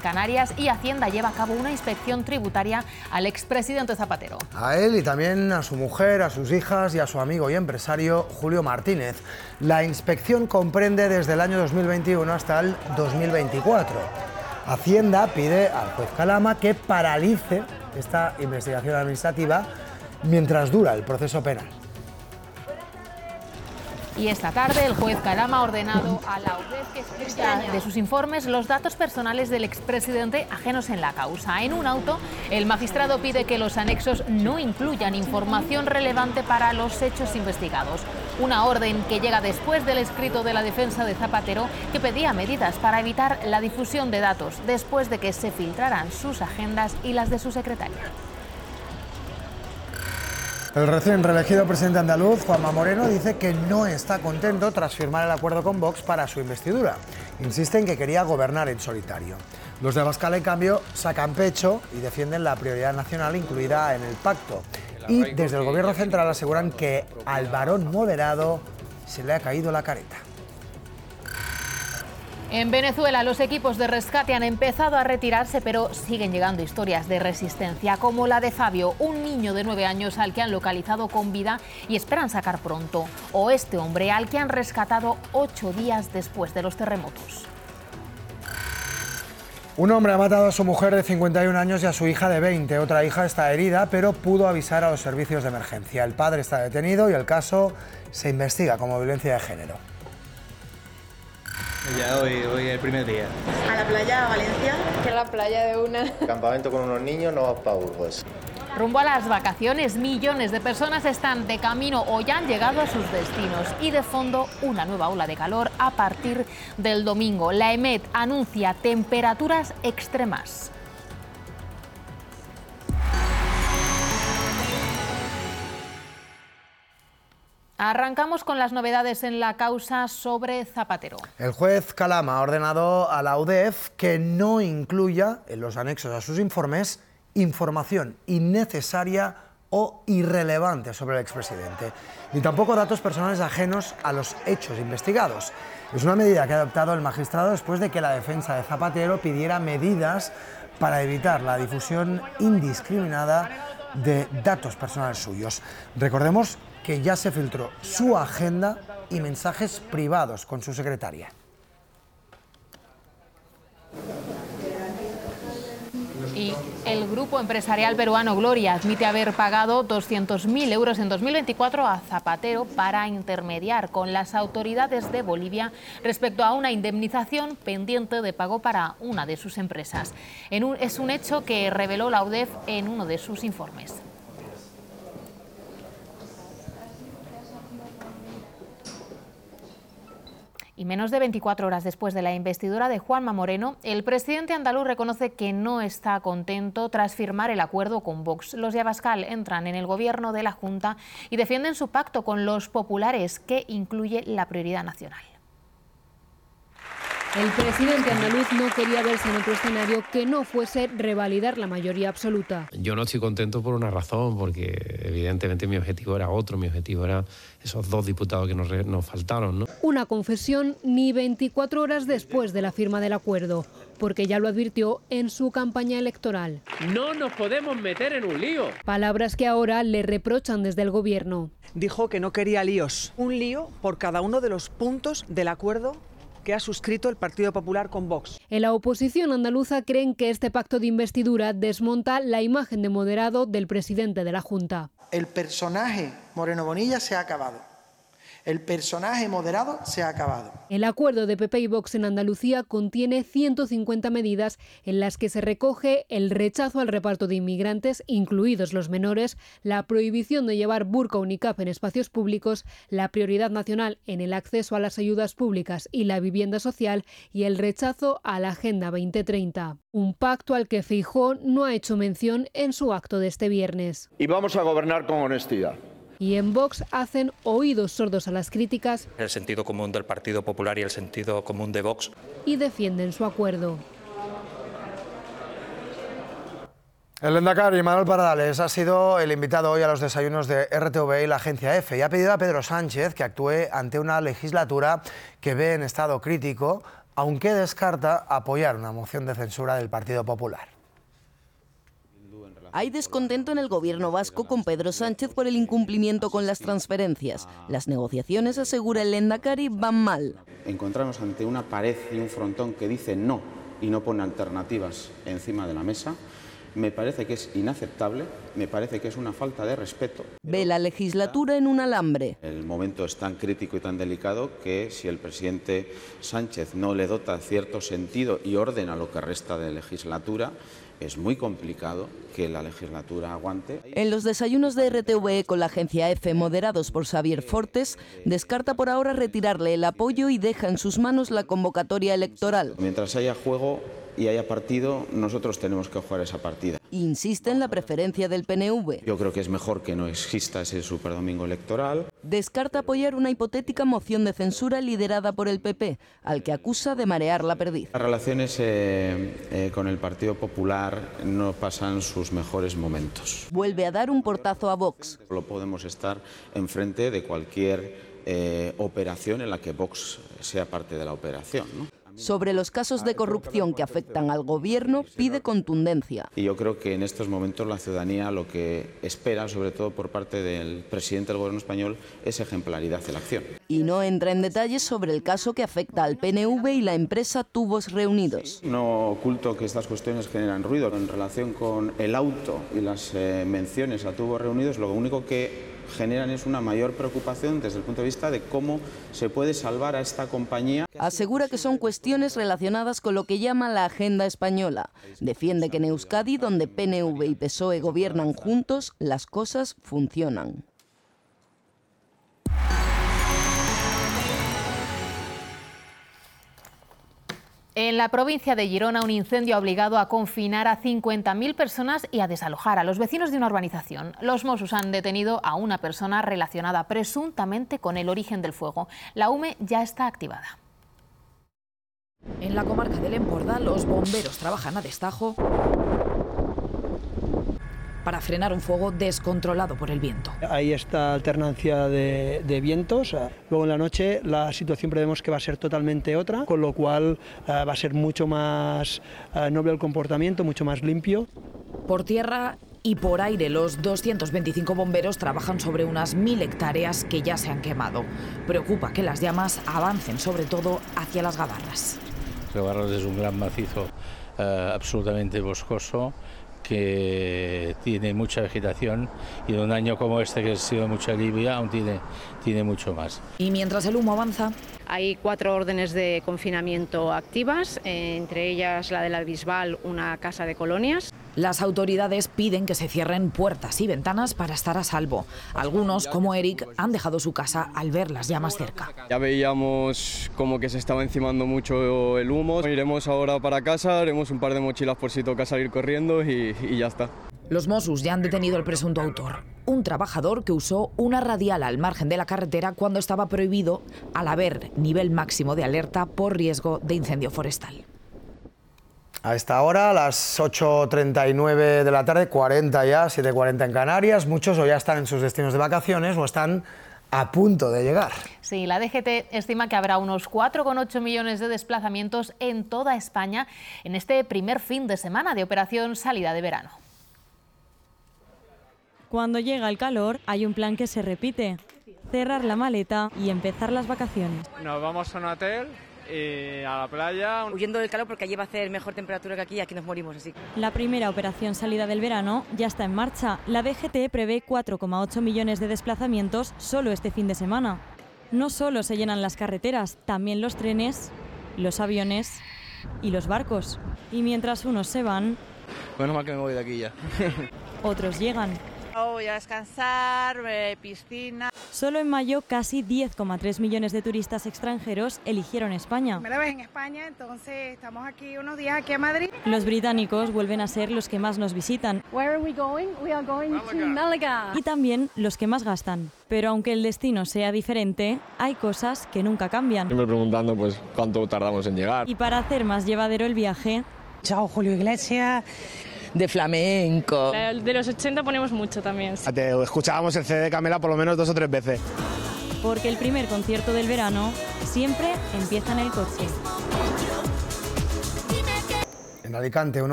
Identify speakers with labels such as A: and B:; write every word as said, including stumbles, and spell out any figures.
A: Canarias y Hacienda lleva a cabo una inspección tributaria al expresidente Zapatero.
B: A él y también a su mujer, a sus hijas y a su amigo y empresario Julio Martínez. La inspección comprende desde el año dos mil veintiuno hasta el dos mil veinticuatro. Hacienda pide al juez Calama que paralice esta investigación administrativa mientras dura el proceso penal.
A: Y esta tarde el juez Calama ha ordenado a la U D E F que excluya de sus informes los datos personales del expresidente ajenos en la causa. En un auto, el magistrado pide que los anexos no incluyan información relevante para los hechos investigados. Una orden que llega después del escrito de la defensa de Zapatero, que pedía medidas para evitar la difusión de datos después de que se filtraran sus agendas y las de su secretaria.
B: El recién reelegido presidente andaluz, Juanma Moreno, dice que no está contento tras firmar el acuerdo con Vox para su investidura. Insiste en que quería gobernar en solitario. Los de Abascal, en cambio, sacan pecho y defienden la prioridad nacional incluida en el pacto. Y desde el gobierno central aseguran que al varón moderado se le ha caído la careta.
A: En Venezuela, los equipos de rescate han empezado a retirarse, pero siguen llegando historias de resistencia, como la de Fabio, un niño de nueve años al que han localizado con vida y esperan sacar pronto, o este hombre al que han rescatado ocho días después de los terremotos.
B: Un hombre ha matado a su mujer de cincuenta y un años y a su hija de veinte. Otra hija está herida, pero pudo avisar a los servicios de emergencia. El padre está detenido y el caso se investiga como violencia de género.
C: Ya hoy, hoy es el primer día.
D: ¿A la playa, a Valencia?
E: Que a la playa de una.
F: Campamento con unos niños, no vas para Burgos.
A: Rumbo a las vacaciones, millones de personas están de camino o ya han llegado a sus destinos. Y de fondo, una nueva ola de calor a partir del domingo. La EMET anuncia temperaturas extremas. Arrancamos con las novedades en la causa sobre Zapatero.
B: El juez Calama ha ordenado a la U D E F que no incluya en los anexos a sus informes información innecesaria o irrelevante sobre el expresidente, ni tampoco datos personales ajenos a los hechos investigados. Es una medida que ha adoptado el magistrado después de que la defensa de Zapatero pidiera medidas para evitar la difusión indiscriminada de datos personales suyos. Recordemos que ya se filtró su agenda y mensajes privados con su secretaria.
A: Y el grupo empresarial peruano Gloria admite haber pagado doscientos mil euros en dos mil veinticuatro a Zapatero para intermediar con las autoridades de Bolivia respecto a una indemnización pendiente de pago para una de sus empresas. En un, es un hecho que reveló la U D E F en uno de sus informes. Y menos de veinticuatro horas después de la investidura de Juanma Moreno, el presidente andaluz reconoce que no está contento tras firmar el acuerdo con Vox. Los de Abascal entran en el gobierno de la Junta y defienden su pacto con los populares, que incluye la prioridad nacional.
G: El presidente andaluz no quería verse en otro escenario que no fuese revalidar la mayoría absoluta.
H: Yo no estoy contento por una razón, porque evidentemente mi objetivo era otro, mi objetivo era esos dos diputados que nos, nos faltaron, ¿no?
G: Una confesión ni veinticuatro horas después de la firma del acuerdo, porque ya lo advirtió en su campaña electoral.
I: No nos podemos meter en un lío.
G: Palabras que ahora le reprochan desde el gobierno.
J: Dijo que no quería líos, un lío por cada uno de los puntos del acuerdo que ha suscrito el Partido Popular con Vox.
G: En la oposición andaluza creen que este pacto de investidura desmonta la imagen de moderado del presidente de la Junta.
K: El personaje Moreno Bonilla se ha acabado. El personaje moderado se ha acabado.
G: El acuerdo de P P y Vox en Andalucía contiene ciento cincuenta medidas en las que se recoge el rechazo al reparto de inmigrantes, incluidos los menores, la prohibición de llevar burka o niqab en espacios públicos, la prioridad nacional en el acceso a las ayudas públicas y la vivienda social y el rechazo a la Agenda veinte treinta. Un pacto al que Feijóo no ha hecho mención en su acto de este viernes.
L: Y vamos a gobernar con honestidad.
G: Y en Vox hacen oídos sordos a las críticas.
M: El sentido común del Partido Popular y el sentido común de Vox.
G: Y defienden su acuerdo.
B: El lehendakari Manuel Pardales ha sido el invitado hoy a los desayunos de R T V y la agencia EFE y ha pedido a Pedro Sánchez que actúe ante una legislatura que ve en estado crítico aunque descarta apoyar una moción de censura del Partido Popular.
E: Hay descontento en el gobierno vasco con Pedro Sánchez por el incumplimiento con las transferencias. Las negociaciones, asegura el Lehendakari, van mal.
N: Encontrarnos ante una pared y un frontón que dice no y no pone alternativas encima de la mesa, me parece que es inaceptable, me parece que es una falta de respeto.
E: Ve la legislatura en un alambre.
N: El momento es tan crítico y tan delicado que si el presidente Sánchez no le dota cierto sentido y orden a lo que resta de legislatura, es muy complicado que la legislatura aguante.
E: En los desayunos de R T V E con la agencia EFE, moderados por Xavier Fortes, descarta por ahora retirarle el apoyo y deja en sus manos la convocatoria electoral.
N: Mientras haya juego y haya partido, nosotros tenemos que jugar esa partida.
E: Insiste en la preferencia del P N V.
N: Yo creo que es mejor que no exista ese superdomingo electoral.
E: Descarta apoyar una hipotética moción de censura liderada por el P P, al que acusa de marear la perdiz.
N: Las relaciones eh, eh, con el Partido Popular no pasan sus mejores momentos.
E: Vuelve a dar un portazo a Vox.
N: Solo podemos estar enfrente de cualquier eh, operación en la que Vox sea parte de la operación, ¿no?
E: Sobre los casos de corrupción que afectan al gobierno, pide contundencia.
N: Y yo creo que en estos momentos la ciudadanía lo que espera, sobre todo por parte del presidente del gobierno español, es ejemplaridad en la acción.
E: Y no entra en detalles sobre el caso que afecta al P N V y la empresa Tubos Reunidos.
N: No oculto que estas cuestiones generan ruido. En relación con el auto y las eh, menciones a Tubos Reunidos, lo único que generan es una mayor preocupación desde el punto de vista de cómo se puede salvar a esta compañía.
E: Asegura que son cuestiones relacionadas con lo que llama la agenda española. Defiende que en Euskadi, donde P N V y P S O E gobiernan juntos, las cosas funcionan.
A: En la provincia de Girona, un incendio ha obligado a confinar a cincuenta mil personas y a desalojar a los vecinos de una urbanización. Los Mossos han detenido a una persona relacionada presuntamente con el origen del fuego. La U M E ya está activada.
O: En la comarca del Empordà, los bomberos trabajan a destajo para frenar un fuego descontrolado por el viento.
P: Hay esta alternancia de, de vientos. Luego en la noche la situación prevemos que va a ser totalmente otra, con lo cual uh, va a ser mucho más uh, noble el comportamiento, mucho más limpio.
O: Por tierra y por aire, los doscientos veinticinco bomberos trabajan sobre unas mil hectáreas que ya se han quemado. Preocupa que las llamas avancen sobre todo hacia las Gavarras.
Q: Gavarras es un gran macizo uh, absolutamente boscoso, que tiene mucha vegetación y en un año como este, que ha sido mucha lluvia, aún tiene, tiene mucho más.
O: Y mientras el humo avanza,
R: hay cuatro órdenes de confinamiento activas, eh, entre ellas la de la Bisbal, una casa de colonias.
O: Las autoridades piden que se cierren puertas y ventanas para estar a salvo. Algunos, como Eric, han dejado su casa al ver las llamas cerca.
S: Ya veíamos como que se estaba encimando mucho el humo. Iremos ahora para casa, haremos un par de mochilas por si toca salir corriendo y, y ya está.
O: Los Mossos ya han detenido al presunto autor, un trabajador que usó una radial al margen de la carretera cuando estaba prohibido, al haber nivel máximo de alerta por riesgo de incendio forestal.
B: A esta hora, a las ocho treinta y nueve de la tarde, cuarenta ya, siete cuarenta en Canarias, muchos o ya están en sus destinos de vacaciones o están a punto de llegar.
A: Sí, la D G T estima que habrá unos cuatro coma ocho millones de desplazamientos en toda España en este primer fin de semana de operación salida de verano.
T: Cuando llega el calor, hay un plan que se repite: cerrar la maleta y empezar las vacaciones.
U: Nos vamos a un hotel y a la playa.
V: Huyendo del calor porque allí va a hacer mejor temperatura que aquí y aquí nos morimos así.
T: La primera operación salida del verano ya está en marcha. La D G T prevé cuatro coma ocho millones de desplazamientos solo este fin de semana. No solo se llenan las carreteras, también los trenes, los aviones y los barcos. Y mientras unos se van,
U: bueno, más que me voy de aquí ya.
T: Otros llegan.
D: Voy a descansar, eh, piscina.
T: Solo en mayo casi diez coma tres millones de turistas extranjeros eligieron España.
D: Primera vez en España, entonces estamos aquí unos días aquí a Madrid.
T: Los británicos vuelven a ser los que más nos visitan.
W: Where are we going? We are going to Málaga.
T: Y también los que más gastan. Pero aunque el destino sea diferente, hay cosas que nunca cambian.
S: Siempre preguntando pues cuánto tardamos en llegar.
T: Y para hacer más llevadero el viaje,
V: chao Julio Iglesias. De flamenco.
W: De los ochenta ponemos mucho también.
X: Te escuchábamos el C D de Camela por lo menos dos o tres veces.
T: Porque el primer concierto del verano siempre empieza en el coche.
B: en Alicante, uno